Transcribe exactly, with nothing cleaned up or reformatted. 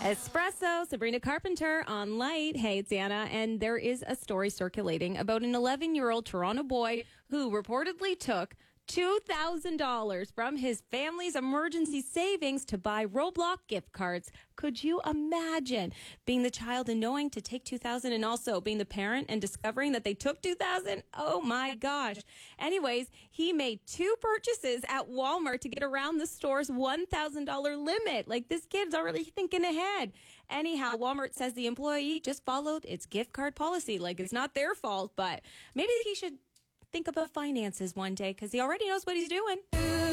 Espresso, Sabrina Carpenter on Light. Hey, it's Anna, and there is a story circulating about an eleven-year-old Toronto boy who reportedly took two thousand dollars from his family's emergency savings to buy Roblox gift cards. Could you imagine being the child and knowing to take two thousand dollars and also being the parent and discovering that they took two thousand dollars? Oh my gosh. Anyways, he made two purchases at Walmart to get around the store's one thousand dollars limit. Like, this kid's already thinking ahead. Anyhow, Walmart says the employee just followed its gift card policy. Like, it's not their fault, but maybe he should think about finances one day because he already knows what he's doing.